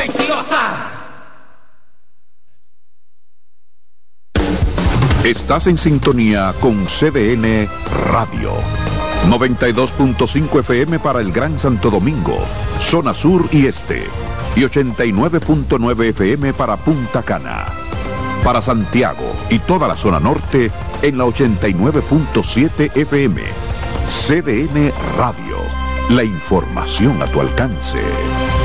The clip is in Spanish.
¡Mentirosa! Estás en sintonía con CDN Radio. 92.5 FM para el Gran Santo Domingo, zona sur y este. Y 89.9 FM para Punta Cana. Para Santiago y toda la zona norte en la 89.7 FM. CDN Radio. La información a tu alcance.